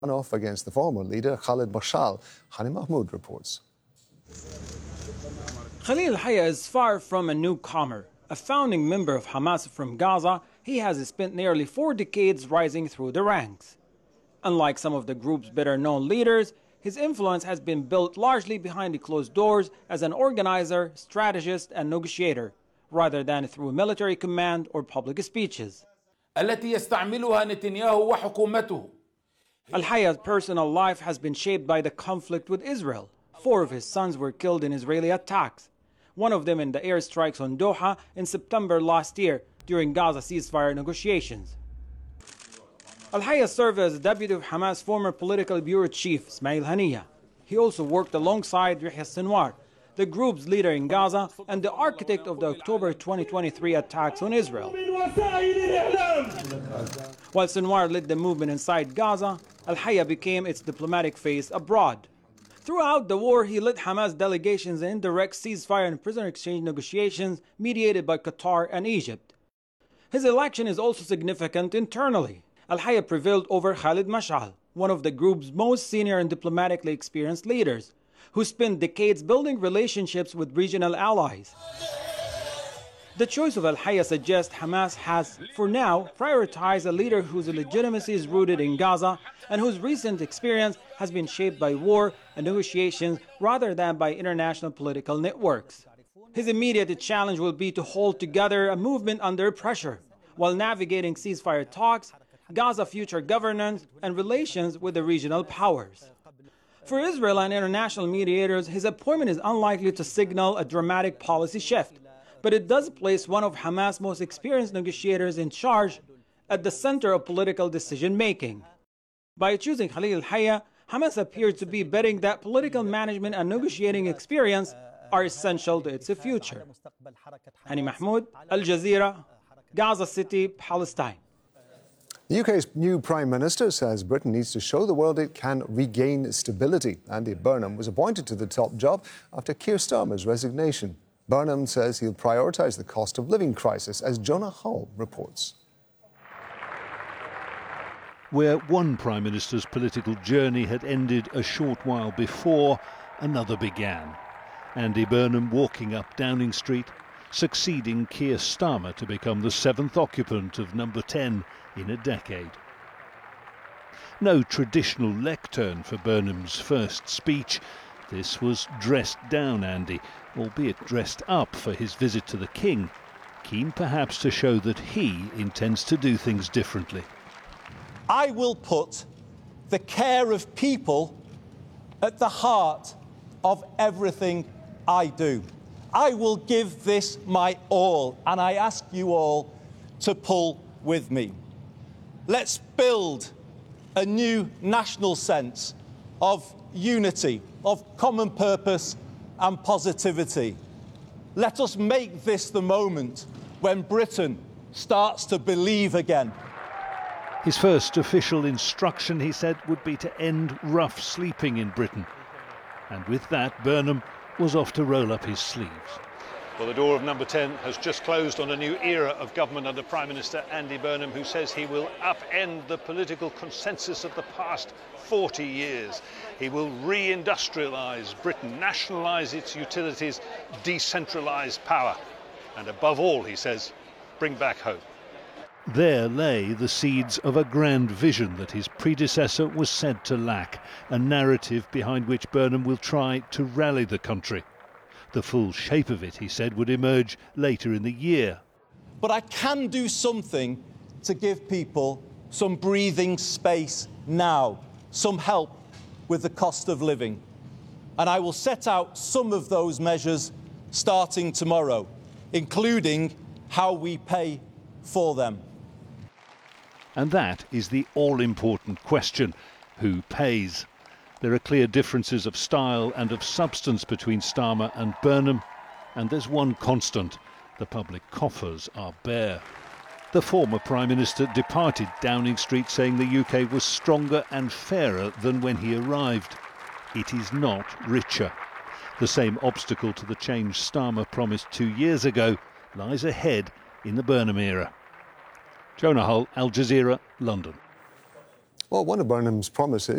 Off against the former leader, Khalid Mashal. Hani Mahmoud reports. Khalil al-Hayya is far from a newcomer. A founding member of Hamas from Gaza, he has spent nearly 4 decades rising through the ranks. Unlike some of the group's better-known leaders, his influence has been built largely behind the closed doors as an organizer, strategist, and negotiator, rather than through military command or public speeches. التي يستعملها نتنياهو وحكومته. Al-Hayya's personal life has been shaped by the conflict with Israel. 4 of his sons were killed in Israeli attacks, one of them in the airstrikes on Doha in September last year during Gaza ceasefire negotiations. Al-Hayya served as deputy of Hamas' former political bureau chief, Ismail Haniyeh. He also worked alongside Yahya Sinwar, the group's leader in Gaza and the architect of the October 2023 attacks on Israel. While Sinwar led the movement inside Gaza, Al-Hayya became its diplomatic face abroad. Throughout the war, he led Hamas delegations in indirect ceasefire and prisoner exchange negotiations mediated by Qatar and Egypt. His election is also significant internally. Al-Hayya prevailed over Khalid Mashal, one of the group's most senior and diplomatically experienced leaders, who spent decades building relationships with regional allies. The choice of Al-Hayya suggests Hamas has, for now, prioritized a leader whose legitimacy is rooted in Gaza and whose recent experience has been shaped by war and negotiations rather than by international political networks. His immediate challenge will be to hold together a movement under pressure while navigating ceasefire talks, Gaza future governance, and relations with the regional powers. For Israel and international mediators, his appointment is unlikely to signal a dramatic policy shift, but it does place one of Hamas' most experienced negotiators in charge at the center of political decision-making. By choosing Khalil al-Hayya, Hamas appears to be betting that political management and negotiating experience are essential to its future. Hani Mahmoud, Al Jazeera, Gaza City, Palestine. The UK's new Prime Minister says Britain needs to show the world it can regain stability. Andy Burnham was appointed to the top job after Keir Starmer's resignation. Burnham says he'll prioritise the cost of living crisis, as Jonah Hull reports. Where one Prime Minister's political journey had ended a short while before, another began. Andy Burnham walking up Downing Street, succeeding Keir Starmer to become the 7th occupant of number 10 in a decade. No traditional lectern for Burnham's first speech. This was dressed down Andy, albeit dressed up for his visit to the King, keen perhaps to show that he intends to do things differently. I will put the care of people at the heart of everything I do. I will give this my all, and I ask you all to pull with me. Let's build a new national sense of unity, of common purpose and positivity. Let us make this the moment when Britain starts to believe again. His first official instruction, he said, would be to end rough sleeping in Britain. And with that, Burnham was off to roll up his sleeves. Well, the door of number 10 has just closed on a new era of government under Prime Minister Andy Burnham, who says he will upend the political consensus of the past 40 years. He will re-industrialise Britain, nationalise its utilities, decentralise power. And above all, he says, bring back hope. There lay the seeds of a grand vision that his predecessor was said to lack, a narrative behind which Burnham will try to rally the country. The full shape of it, he said, would emerge later in the year. But I can do something to give people some breathing space now, some help with the cost of living. And I will set out some of those measures starting tomorrow, including how we pay for them. And that is the all-important question: who pays? There are clear differences of style and of substance between Starmer and Burnham, and there's one constant: the public coffers are bare. The former Prime Minister departed Downing Street saying the UK was stronger and fairer than when he arrived. It is not richer. The same obstacle to the change Starmer promised 2 years ago lies ahead in the Burnham era. Jonah Hull, Al Jazeera, London. Well, one of Burnham's promises